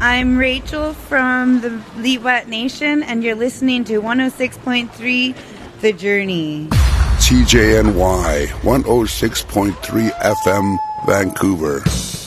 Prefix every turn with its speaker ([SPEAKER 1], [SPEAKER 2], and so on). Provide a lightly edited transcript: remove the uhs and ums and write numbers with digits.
[SPEAKER 1] I'm Rachel from the Leetwat Nation, and you're listening to 106.3 The Journey.
[SPEAKER 2] CJNY 106.3 FM, Vancouver.